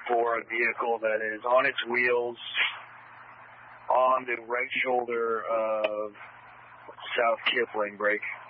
for a vehicle that is on its wheels on the right shoulder of South Kipling. Break.